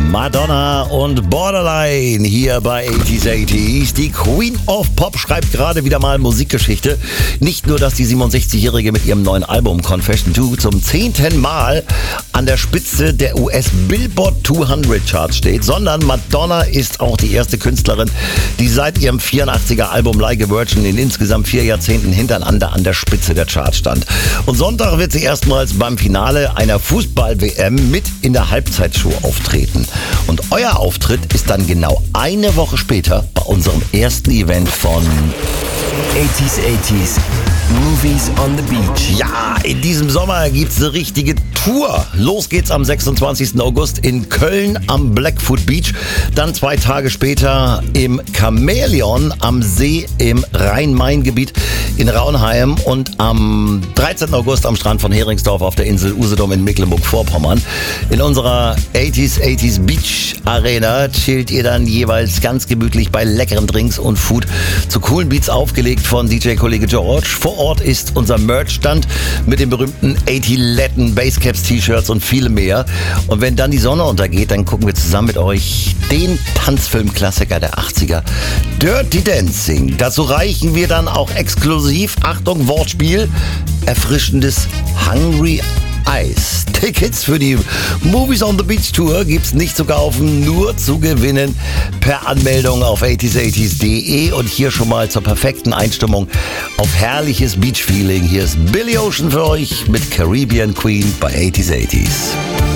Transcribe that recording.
Madonna und Borderline hier bei 80s. Die Queen of Pop schreibt gerade wieder mal Musikgeschichte. Nicht nur, dass die 67-Jährige mit ihrem neuen Album Confession 2 zum 10. Mal an der Spitze der US-Billboard 200 Charts steht, sondern Madonna ist auch die erste Künstlerin, die seit ihrem 84er Album Like a Virgin in insgesamt 4 Jahrzehnten hintereinander an der Spitze der Charts stand. Und Sonntag wird sie erstmals beim Finale einer Fußball-WM mit in der Halbzeitshow auftreten. Und euer Auftritt ist dann genau eine Woche später bei unserem ersten Event von 80s, Movies on the Beach. Ja, in diesem Sommer gibt's eine richtige Tour. Los geht's am 26. August in Köln am Blackfoot Beach. Dann 2 Tage später im Chamäleon am See im Rhein-Main-Gebiet in Raunheim und am 13. August am Strand von Heringsdorf auf der Insel Usedom in Mecklenburg-Vorpommern. In unserer 80s Beach Arena chillt ihr dann jeweils ganz gemütlich bei leckeren Drinks und Food zu coolen Beats aufgelegt von DJ-Kollege George. Vor Ort ist unser Merch-Stand mit den berühmten 80 Latin Basscaps, T-Shirts und viel mehr. Und wenn dann die Sonne untergeht, dann gucken wir zusammen mit euch den Tanzfilm-Klassiker der 80er, Dirty Dancing. Dazu reichen wir dann auch exklusiv, Achtung, Wortspiel, erfrischendes Hungry Ice. Tickets für die Movies on the Beach Tour gibt's nicht zu kaufen, nur zu gewinnen per Anmeldung auf 80s80s.de. Und hier schon mal zur perfekten Einstimmung auf herrliches Beach-Feeling. Hier ist Billy Ocean für euch mit Caribbean Queen bei 80s80s.